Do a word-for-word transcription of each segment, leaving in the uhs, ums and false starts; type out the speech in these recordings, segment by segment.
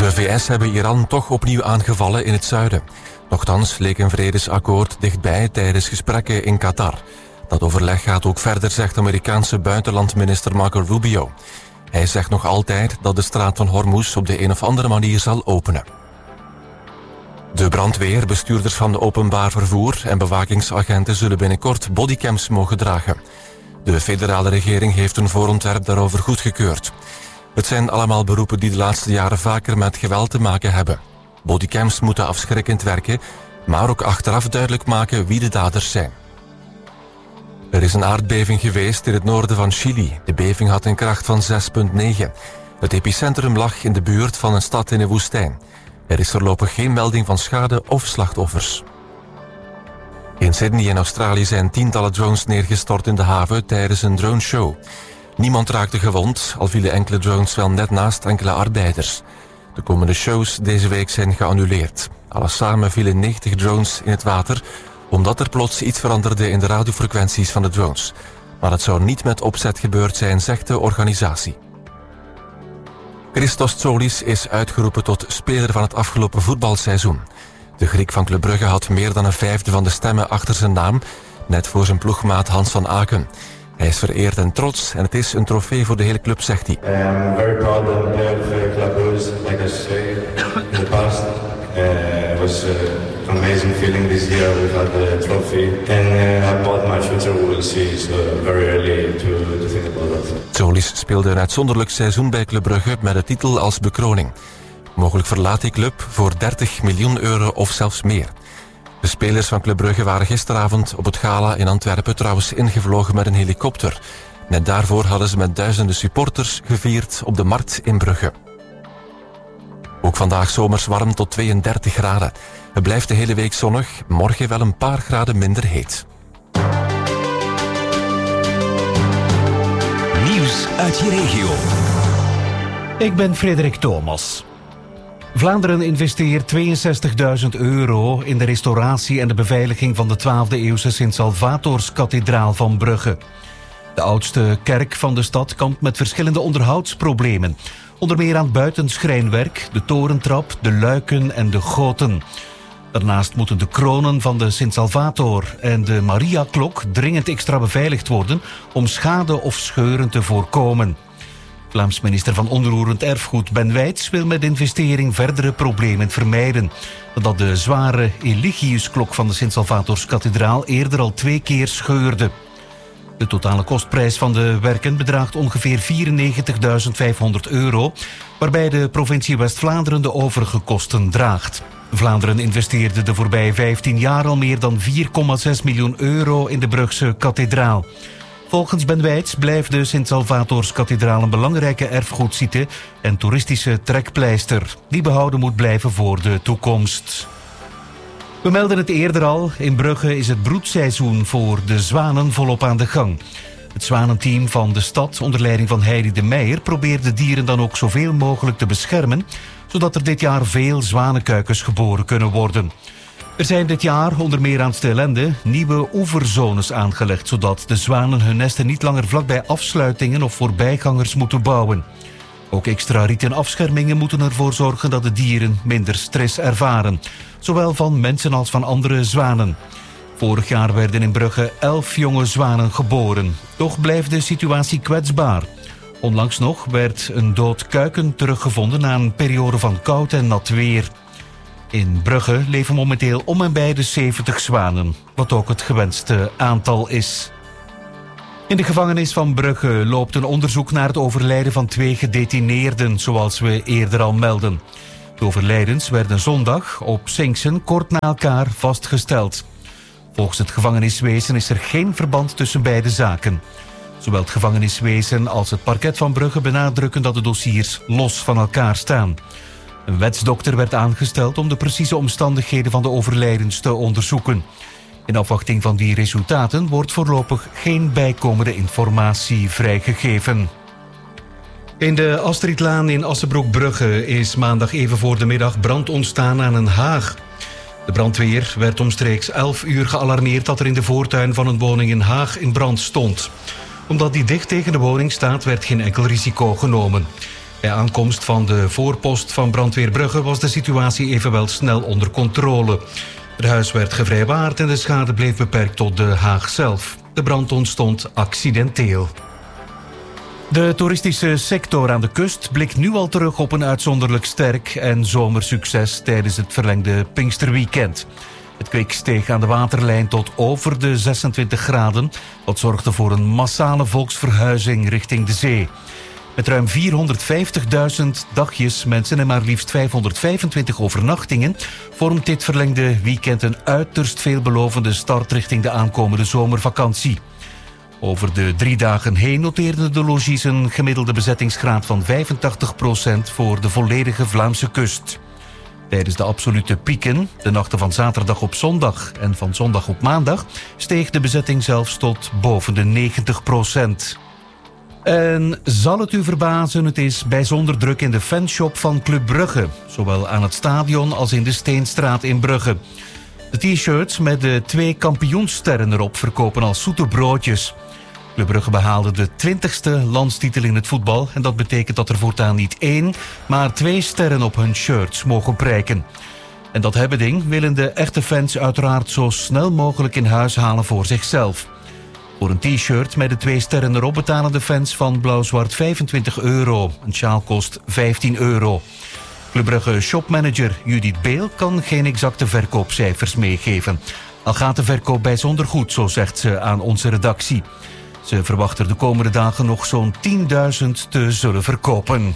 De V S hebben Iran toch opnieuw aangevallen in het zuiden. Nochtans leek een vredesakkoord dichtbij tijdens gesprekken in Qatar. Dat overleg gaat ook verder, zegt Amerikaanse buitenlandminister Marco Rubio. Hij zegt nog altijd dat de straat van Hormuz op de een of andere manier zal openen. De brandweer, bestuurders van de openbaar vervoer en bewakingsagenten zullen binnenkort bodycams mogen dragen. De federale regering heeft een voorontwerp daarover goedgekeurd. Het zijn allemaal beroepen die de laatste jaren vaker met geweld te maken hebben. Bodycams moeten afschrikkend werken, maar ook achteraf duidelijk maken wie de daders zijn. Er is een aardbeving geweest in het noorden van Chili. De beving had een kracht van zes komma negen. Het epicentrum lag in de buurt van een stad in de woestijn. Er is voorlopig geen melding van schade of slachtoffers. In Sydney in Australië zijn tientallen drones neergestort in de haven tijdens een droneshow. Niemand raakte gewond, al vielen enkele drones wel net naast enkele arbeiders. De komende shows deze week zijn geannuleerd. Alles samen vielen negentig drones in het water, omdat er plots iets veranderde in de radiofrequenties van de drones. Maar het zou niet met opzet gebeurd zijn, zegt de organisatie. Christos Tsolis is uitgeroepen tot speler van het afgelopen voetbalseizoen. De Griek van Club Brugge had meer dan een vijfde van de stemmen achter zijn naam, net voor zijn ploegmaat Hans van Aken. Hij is vereerd en trots en het is een trofee voor de hele club, zegt hij. I'm very proud that I'm player of the Club Brugge, like I say in the past. Uh, it was uh, an amazing feeling this year. We had the trophy and uh, about my future we'll see. So very early to, to think about that. Tsolis speelde een uitzonderlijk seizoen bij Club Brugge met de titel als bekroning. Mogelijk verlaat die club voor dertig miljoen euro of zelfs meer. De spelers van Club Brugge waren gisteravond op het gala in Antwerpen trouwens ingevlogen met een helikopter. Net daarvoor hadden ze met duizenden supporters gevierd op de markt in Brugge. Ook vandaag zomers warm tot tweeëndertig graden. Het blijft de hele week zonnig, morgen wel een paar graden minder heet. Nieuws uit je regio. Ik ben Frederik Thomas. Vlaanderen investeert tweeënzestigduizend euro in de restauratie en de beveiliging van de twaalfde eeuwse Sint-Salvatorskathedraal van Brugge. De oudste kerk van de stad kampt met verschillende onderhoudsproblemen. Onder meer aan buitenschrijnwerk, de torentrap, de luiken en de goten. Daarnaast moeten de kronen van de Sint-Salvator en de Mariaklok dringend extra beveiligd worden om schade of scheuren te voorkomen. Vlaams minister van Onroerend Erfgoed Ben Wijts wil met investering verdere problemen vermijden. Dat de zware Eligiusklok van de Sint-Salvatorskathedraal eerder al twee keer scheurde. De totale kostprijs van de werken bedraagt ongeveer vierennegentigduizend vijfhonderd euro, waarbij de provincie West-Vlaanderen de overige kosten draagt. Vlaanderen investeerde de voorbije vijftien jaar al meer dan vier komma zes miljoen euro in de Brugse kathedraal. Volgens Ben Wijts blijft de Sint-Salvatorskathedraal een belangrijke erfgoedsite en toeristische trekpleister die behouden moet blijven voor de toekomst. We melden het eerder al, in Brugge is het broedseizoen voor de zwanen volop aan de gang. Het zwanenteam van de stad onder leiding van Heidi de Meijer probeert de dieren dan ook zoveel mogelijk te beschermen, zodat er dit jaar veel zwanenkuikens geboren kunnen worden. Er zijn dit jaar, onder meer aan Steelende, nieuwe oeverzones aangelegd, zodat de zwanen hun nesten niet langer vlakbij afsluitingen of voorbijgangers moeten bouwen. Ook extra rieten afschermingen moeten ervoor zorgen dat de dieren minder stress ervaren, zowel van mensen als van andere zwanen. Vorig jaar werden in Brugge elf jonge zwanen geboren. Toch blijft de situatie kwetsbaar. Onlangs nog werd een dood kuiken teruggevonden na een periode van koud en nat weer. In Brugge leven momenteel om en bij de zeventig zwanen, wat ook het gewenste aantal is. In de gevangenis van Brugge loopt een onderzoek naar het overlijden van twee gedetineerden, zoals we eerder al melden. De overlijdens werden zondag op Sinksen kort na elkaar vastgesteld. Volgens het gevangeniswezen is er geen verband tussen beide zaken. Zowel het gevangeniswezen als het parket van Brugge benadrukken dat de dossiers los van elkaar staan. Een wetsdokter werd aangesteld om de precieze omstandigheden van de overlijdens te onderzoeken. In afwachting van die resultaten wordt voorlopig geen bijkomende informatie vrijgegeven. In de Astridlaan in Assenbroek-Brugge is maandag even voor de middag brand ontstaan aan een haag. De brandweer werd omstreeks elf uur gealarmeerd dat er in de voortuin van een woning een haag in brand stond. Omdat die dicht tegen de woning staat, werd geen enkel risico genomen. Bij aankomst van de voorpost van brandweer Brugge was de situatie evenwel snel onder controle. Het huis werd gevrijwaard en de schade bleef beperkt tot de Haag zelf. De brand ontstond accidenteel. De toeristische sector aan de kust blikt nu al terug op een uitzonderlijk sterk en zomersucces tijdens het verlengde Pinksterweekend. Het kwik steeg aan de waterlijn tot over de zesentwintig graden, wat zorgde voor een massale volksverhuizing richting de zee. Met ruim vierhonderdvijftigduizend dagjes mensen en maar liefst vijfhonderdvijfentwintig overnachtingen vormt dit verlengde weekend een uiterst veelbelovende start richting de aankomende zomervakantie. Over de drie dagen heen noteerden de logies een gemiddelde bezettingsgraad van vijfentachtig procent voor de volledige Vlaamse kust. Tijdens de absolute pieken, de nachten van zaterdag op zondag en van zondag op maandag, steeg de bezetting zelfs tot boven de negentig procent. En zal het u verbazen, het is bijzonder druk in de fanshop van Club Brugge, zowel aan het stadion als in de Steenstraat in Brugge. De t-shirts met de twee kampioenssterren erop verkopen als zoete broodjes. Club Brugge behaalde de twintigste landstitel in het voetbal en dat betekent dat er voortaan niet één, maar twee sterren op hun shirts mogen prijken. En dat hebbeding willen de echte fans uiteraard zo snel mogelijk in huis halen voor zichzelf. Voor een t-shirt met de twee sterren erop betalen de fans van Blauw-Zwart vijfentwintig euro. Een sjaal kost vijftien euro. Club Brugge shopmanager Judith Beel kan geen exacte verkoopcijfers meegeven. Al gaat de verkoop bijzonder goed, zo zegt ze aan onze redactie. Ze verwacht er de komende dagen nog zo'n tienduizend te zullen verkopen.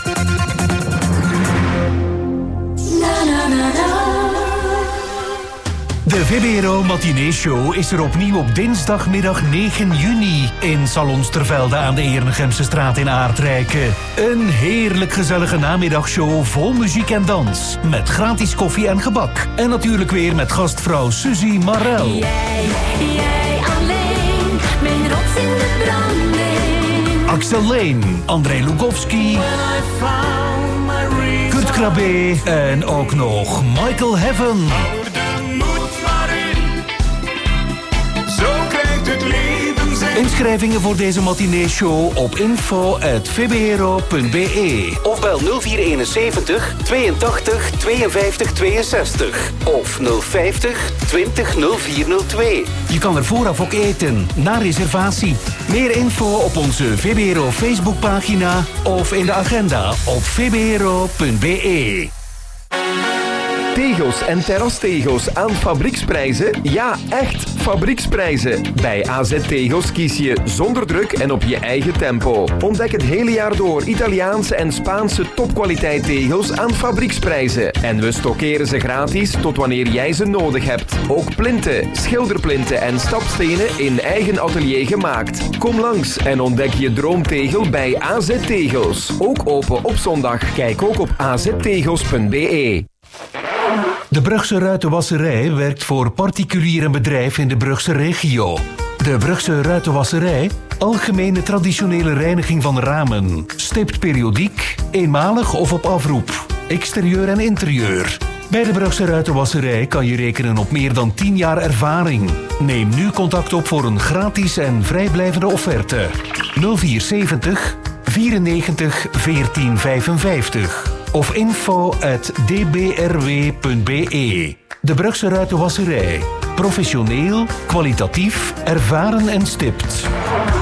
De V B R O Matinee Show is er opnieuw op dinsdagmiddag negen juni in Salons Tervelde aan de Eernegemse straat in Aardrijken. Een heerlijk gezellige namiddagshow vol muziek en dans. Met gratis koffie en gebak. En natuurlijk weer met gastvrouw Suzy Marel. Jij, jij alleen, mijn rots in de branding. Axel Leen, André Lugowski, Kurt Krabbe en ook nog Michael Heaven. Inschrijvingen voor deze matinee-show op info at v b r o punt b e of bel nul vier eenenzeventig tweeëntachtig tweeënvijftig tweeënzestig of nul vijftig twintig nul vier nul twee. Je kan er vooraf ook eten, na reservatie. Meer info op onze V B R O Facebookpagina of in de agenda op v b r o punt b e. Tegels en terrastegels aan fabrieksprijzen? Ja, echt fabrieksprijzen. Bij A Z Tegels kies je zonder druk en op je eigen tempo. Ontdek het hele jaar door Italiaanse en Spaanse topkwaliteit tegels aan fabrieksprijzen. En we stockeren ze gratis tot wanneer jij ze nodig hebt. Ook plinten, schilderplinten en stapstenen in eigen atelier gemaakt. Kom langs en ontdek je droomtegel bij A Z Tegels. Ook open op zondag. Kijk ook op a z tegels punt b e. De Brugse Ruitenwasserij werkt voor particulier en bedrijf in de Brugse regio. De Brugse Ruitenwasserij, algemene traditionele reiniging van ramen, stipt periodiek, eenmalig of op afroep, exterieur en interieur. Bij de Brugse Ruitenwasserij kan je rekenen op meer dan tien jaar ervaring. Neem nu contact op voor een gratis en vrijblijvende offerte. nul vier zeventig vierennegentig veertien vijfenvijftig of info at d b r w punt b e. De Brugse Ruitenwasserij. Professioneel, kwalitatief, ervaren en stipt.